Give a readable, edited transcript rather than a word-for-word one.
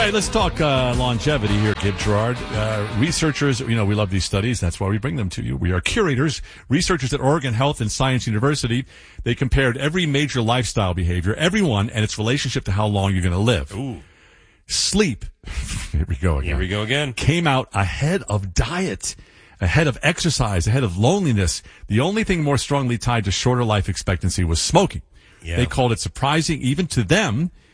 right, let's talk longevity here, Gib Gerard. Researchers, we love these studies. That's why we bring them to you. We are curators, researchers at Oregon Health and Science University. They compared every major lifestyle behavior, everyone, and its relationship to how long you're going to live. Ooh. Sleep, here we go again, came out ahead of diet, ahead of exercise, ahead of loneliness. The only thing more strongly tied to shorter life expectancy was smoking. Yeah. They called it surprising, even to them,